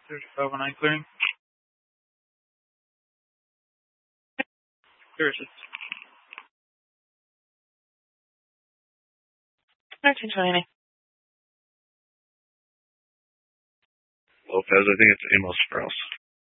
3509 clearing. Here is it. 1929. Lopez, I think it's Amos Sprouse.